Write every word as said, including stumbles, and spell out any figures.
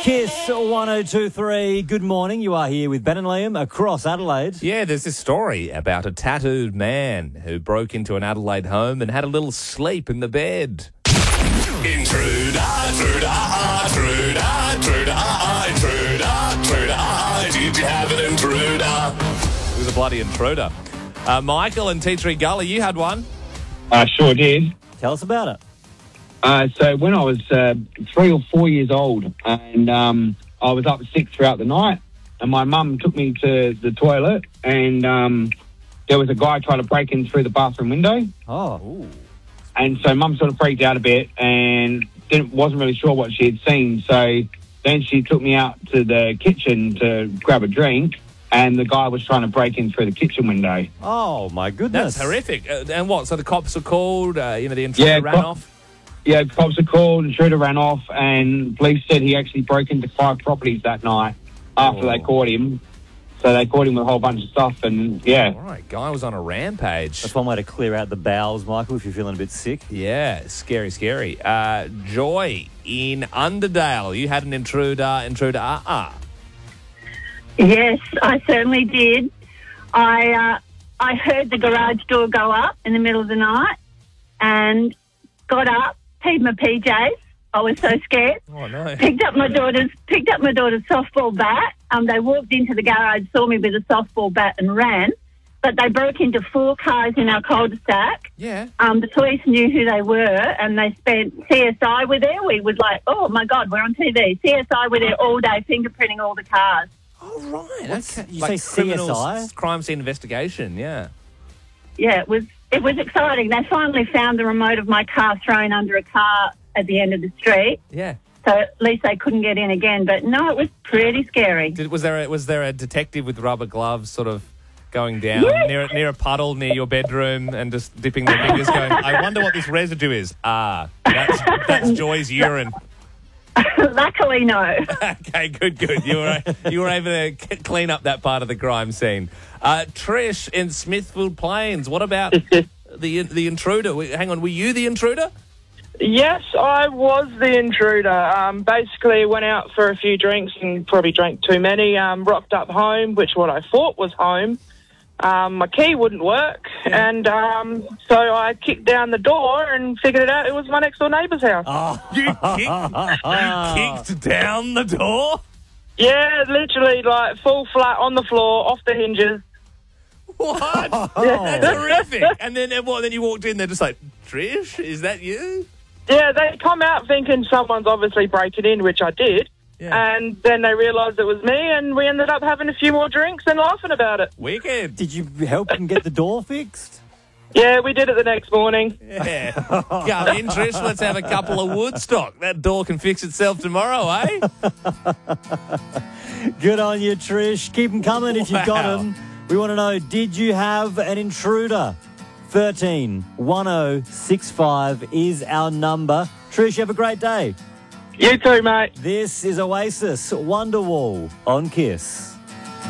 Kiss one oh two three. Good morning. You are here with Ben and Liam across Adelaide. Yeah, there's this story about a tattooed man who broke into an Adelaide home and had a little sleep in the bed. Intruder, intruder, intruder, intruder, intruder, intruder. Did you have an intruder? It was a bloody intruder. Uh, Michael and Tea Tree Gully, you had one. I sure did. Tell us about it. Uh, so when I was uh, three or four years old, and um, I was up sick throughout the night, and my mum took me to the toilet, and um, there was a guy trying to break in through the bathroom window. Oh. Ooh. And so mum sort of freaked out a bit and didn't wasn't really sure what she had seen. So then she took me out to the kitchen to grab a drink, and the guy was trying to break in through the kitchen window. Oh, my goodness. That's horrific. Uh, and what? So the cops are called, uh, you know, the intruder Yeah, ran cop- off? Yeah, cops are called, intruder ran off, and police said he actually broke into five properties that night after Oh. they caught him. So they caught him with a whole bunch of stuff, and yeah. All right, guy was on a rampage. That's one way to clear out the bowels, Michael, if you're feeling a bit sick. Yeah, scary, scary. Uh, Joy in Underdale, you had an intruder, intruder, uh-uh. Yes, I certainly did. I uh, I heard the garage door go up in the middle of the night and got up, peed my P Js. I was so scared. Oh, no. Picked up my daughter's picked up my daughter's softball bat. Um, they walked into the garage, saw me with a softball bat, and ran. But they broke into four cars in our cul-de-sac. Yeah. Um, the police knew who they were, and they spent C S I were there. We was like, oh my God, we're on T V. C S I were there all day, fingerprinting all the cars. Oh, right. What's- Okay. you Like say C S I? criminals, crime scene investigation, yeah. Yeah, it was it was exciting. They finally found the remote of my car thrown under a car at the end of the street, Yeah. so at least they couldn't get in again. But no, it was pretty scary. Did, was there a, was there a detective with rubber gloves sort of going down Yes. near near a puddle near your bedroom and just dipping their fingers going, I wonder what this residue is. Ah, that's, that's Joy's urine. Luckily, no. Okay, good, good. You were you were able to c- clean up that part of the crime scene. Uh, Trish in Smithfield Plains, what about the the intruder? We- Hang on, were you the intruder? Yes, I was the intruder. Um, basically, went out for a few drinks and probably drank too many. Um, rocked up home, which what I thought was home. Um, my key wouldn't work, and um, so I kicked down the door and figured it out. It was my next door neighbour's house. You kicked, you kicked down the door? Yeah, literally, like full flat on the floor, off the hinges. What? That's horrific. And then uh, what? Then you walked in there just like, Trish, is that you? Yeah, they come out thinking someone's obviously breaking in, which I did. Yeah. And then they realised it was me, and we ended up having a few more drinks and laughing about it. Wicked. Did you help them get the door fixed? Yeah, we did it the next morning. Yeah. Come in, Trish. Let's have a couple of Woodstock. That door can fix itself tomorrow, eh? Good on you, Trish. Keep them coming if you've got Wow. them. We want to know, did you have an intruder? thirteen one oh six five is our number. Trish, have a great day. You too, mate. This is Oasis Wonderwall on Kiss.